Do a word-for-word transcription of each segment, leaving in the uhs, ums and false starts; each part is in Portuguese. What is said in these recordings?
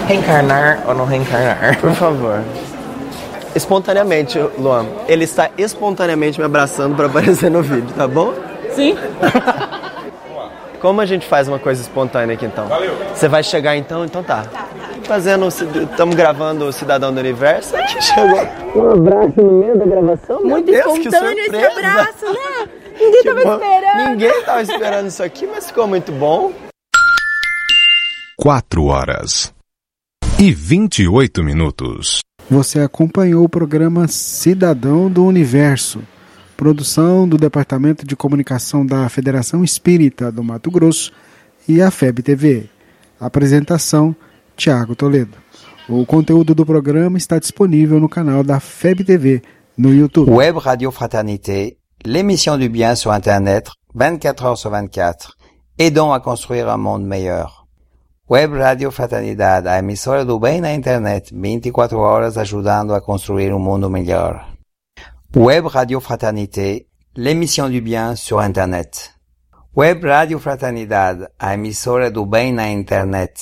Reencarnar ou não reencarnar? Por favor. Espontaneamente, Luan. Ele está espontaneamente me abraçando para aparecer no vídeo, tá bom? Sim. Como a gente faz uma coisa espontânea aqui, então? Valeu. Você vai chegar, então? Então tá. Fazendo, estamos gravando o Cidadão do Universo. Aqui chegou. Um abraço no meio da gravação. Muito Meu Deus, espontâneo esse abraço, né? Ninguém que tava bom. esperando. Ninguém tava esperando isso aqui, mas ficou muito bom. Quatro horas e vinte e oito minutos. Você acompanhou o programa Cidadão do Universo, produção do Departamento de Comunicação da Federação Espírita do Mato Grosso e a F E B T V. Apresentação, Tiago Toledo. O conteúdo do programa está disponível no canal da F E B T V no YouTube. Web Radio Fraternité, l'émission du bien sur Internet, vingt-quatre heures sur vingt-quatre, aidant à construire un monde meilleur. Web Radio Fraternidade, a emissora do bem na internet, vinte e quatro horas ajudando a construir um mundo melhor. Web Radio Fraternité, l'émission du bien sur Internet. Web Radio Fraternidade, a emissora do bem na internet.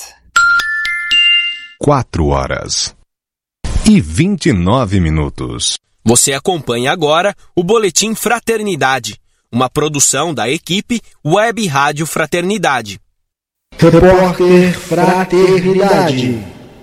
Quatro horas e vinte e nove minutos. Você acompanha agora o Boletim Fraternidade, uma produção da equipe Web Rádio Fraternidade. Repórter Fraternidade.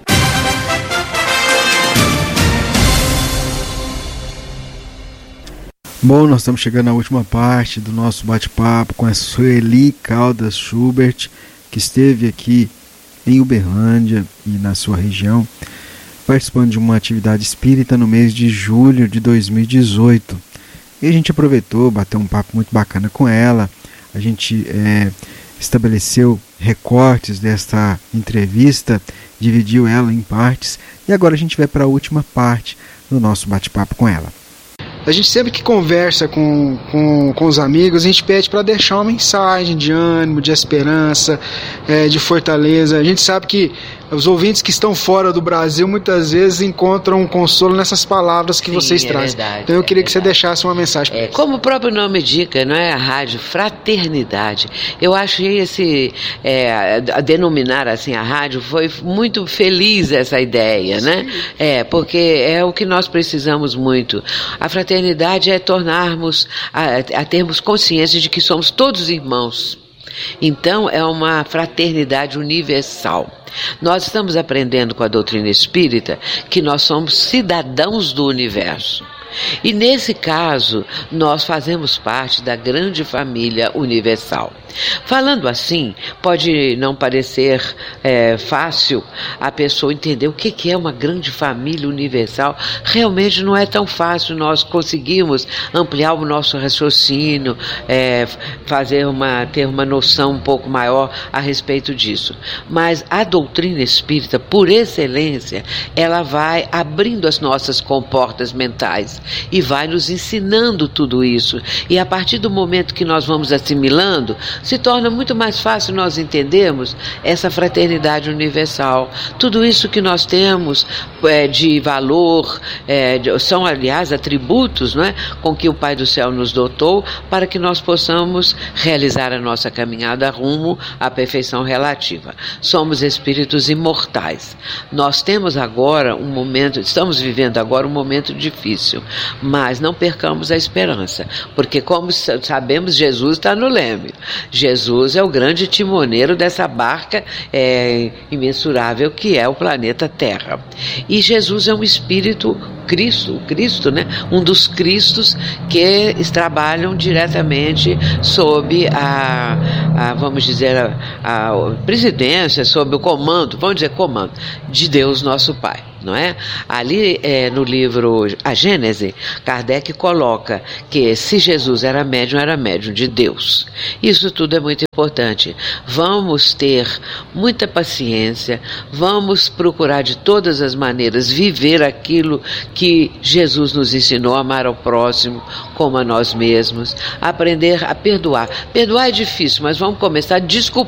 Bom, nós estamos chegando à última parte do nosso bate-papo com a Sueli Caldas Schubert, que esteve aqui em Uberlândia e na sua região, participando de uma atividade espírita no mês de julho de dois mil e dezoito. E a gente aproveitou, bateu um papo muito bacana com ela, a gente é, estabeleceu recortes desta entrevista, dividiu ela em partes, e agora a gente vai para a última parte do nosso bate-papo com ela. A gente sempre que conversa com, com, com os amigos, a gente pede para deixar uma mensagem de ânimo, de esperança, é, de fortaleza. A gente sabe que os ouvintes que estão fora do Brasil muitas vezes encontram um consolo nessas palavras que Sim, vocês é trazem. Verdade, então eu queria é que você deixasse uma mensagem. É, como o próprio nome indica, não é a rádio Fraternidade. Eu achei esse é, a denominar assim a rádio foi muito feliz essa ideia, Sim. né? É porque é o que nós precisamos muito. A fraternidade é tornarmos a, a termos consciência de que somos todos irmãos. Então é uma fraternidade universal. Nós estamos aprendendo com a doutrina espírita que nós somos cidadãos do universo. E nesse caso, nós fazemos parte da grande família universal. Falando assim, pode não parecer é, fácil a pessoa entender o que, que é uma grande família universal. Realmente não é tão fácil nós conseguirmos ampliar o nosso raciocínio, é, fazer uma, ter uma noção um pouco maior a respeito disso. Mas a doutrina espírita, por excelência, ela vai abrindo as nossas comportas mentais e vai nos ensinando tudo isso. E a partir do momento que nós vamos assimilando, se torna muito mais fácil nós entendermos essa fraternidade universal. Tudo isso que nós temos é, de valor, é, de, são, aliás, atributos, não é, com que o Pai do Céu nos dotou para que nós possamos realizar a nossa caminhada rumo à perfeição relativa. Somos espíritos imortais. Nós temos agora um momento, estamos vivendo agora um momento difícil, mas não percamos a esperança, porque como sabemos, Jesus está no leme. Jesus é o grande timoneiro dessa barca é, imensurável que é o planeta Terra. E Jesus é um espírito Cristo, Cristo, né? Um dos Cristos que trabalham diretamente sob a, a vamos dizer, a, a presidência, sob o comando, vamos dizer comando, de Deus nosso Pai. Não é? Ali é, no livro A Gênese, Kardec coloca que se Jesus era médium, era médium de Deus. Isso tudo é muito importante. Vamos ter muita paciência, vamos procurar de todas as maneiras viver aquilo que Jesus nos ensinou, amar ao próximo como a nós mesmos, aprender a perdoar. Perdoar é difícil, mas vamos começar desculpando.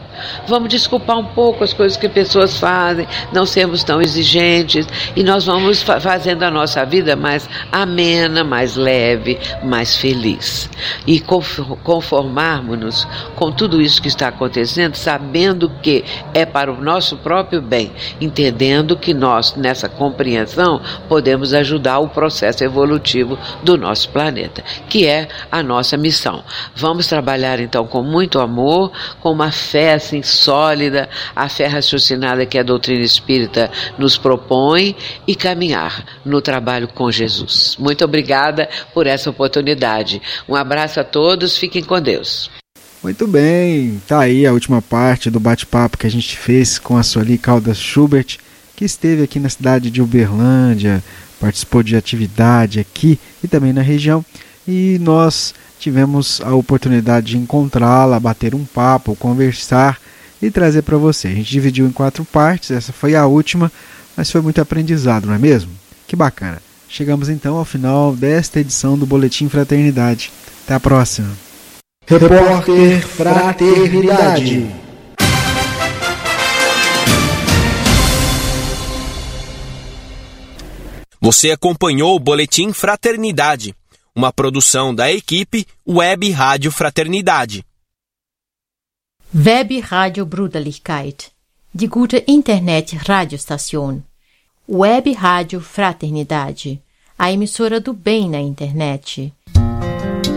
Vamos desculpar um pouco as coisas que pessoas fazem, não sermos tão exigentes, e nós vamos fa- fazendo a nossa vida mais amena, mais leve, mais feliz. E conformarmos-nos com tudo isso que está acontecendo, sabendo que é para o nosso próprio bem, entendendo que nós, nessa compreensão, podemos ajudar o processo evolutivo do nosso planeta, que é a nossa missão. Vamos trabalhar então com muito amor, com uma fé assim sólida, a fé raciocinada que a doutrina espírita nos propõe, e caminhar no trabalho com Jesus. Muito obrigada por essa oportunidade. Um abraço a todos, fiquem com Deus. Muito bem, tá aí a última parte do bate-papo que a gente fez com a Sueli Caldas Schubert, que esteve aqui na cidade de Uberlândia, participou de atividade aqui e também na região, e nós tivemos a oportunidade de encontrá-la, bater um papo, conversar e trazer para você. A gente dividiu em quatro partes, essa foi a última, mas foi muito aprendizado, não é mesmo? Que bacana. Chegamos então ao final desta edição do Boletim Fraternidade. Até a próxima. Repórter Fraternidade. Você acompanhou o Boletim Fraternidade, uma produção da equipe Web Rádio Fraternidade. Web Rádio Bruderlichkeit, die gute Internet-Radiostation. Web Rádio Fraternidade, a emissora do bem na internet.